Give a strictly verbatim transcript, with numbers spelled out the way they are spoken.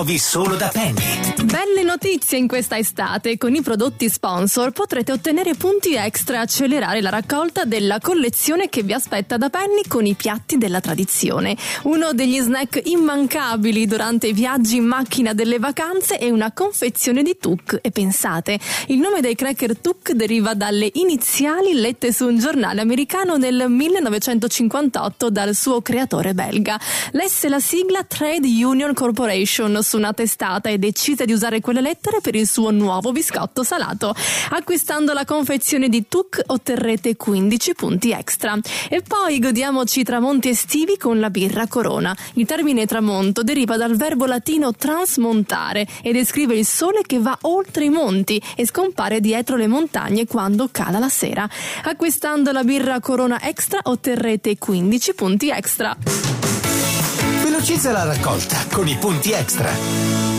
trovi solo da Penny. Belle notizie in questa estate. Con i prodotti sponsor potrete ottenere punti extra e accelerare la raccolta della collezione che vi aspetta da Penny con i piatti della tradizione. Uno degli snack immancabili durante i viaggi in macchina delle vacanze è una confezione di Tuc. E pensate, il nome dei cracker Tuc deriva dalle iniziali lette su un giornale americano nel millenovecentocinquantotto dal suo creatore belga. Lesse la sigla Trade Union Corporation su una testata e decise di usare quelle lettere per il suo nuovo biscotto salato. Acquistando la confezione di Tuc otterrete quindici punti extra. E poi godiamoci i tramonti estivi con la birra Corona. Il termine tramonto deriva dal verbo latino transmontare e descrive il sole che va oltre i monti e scompare dietro le montagne quando cala la sera. Acquistando la birra Corona Extra otterrete quindici punti extra. Velocizza la raccolta con i punti extra.